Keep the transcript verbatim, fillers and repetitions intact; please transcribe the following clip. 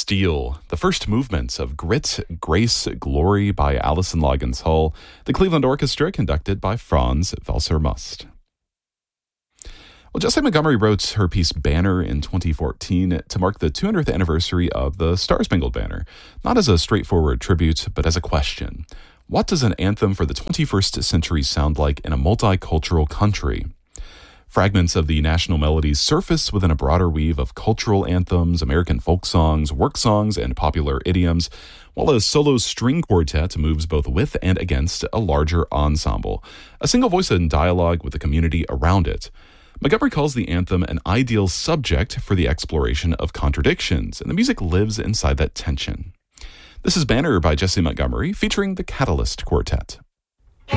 Steel, the first movements of Grit, Grace, Glory by Alison Loggins Hull, the Cleveland Orchestra conducted by Franz Valser-Must. Well, Jessie Montgomery wrote her piece Banner in twenty fourteen to mark the two hundredth anniversary of the Star-Spangled Banner, not as a straightforward tribute, but as a question. What does an anthem for the twenty-first century sound like in a multicultural country? Fragments of the national melodies surface within a broader weave of cultural anthems, American folk songs, work songs, and popular idioms, while a solo string quartet moves both with and against a larger ensemble, a single voice in dialogue with the community around it. Montgomery calls the anthem an ideal subject for the exploration of contradictions, and the music lives inside that tension. This is Banner by Jessie Montgomery, featuring the Catalyst Quartet.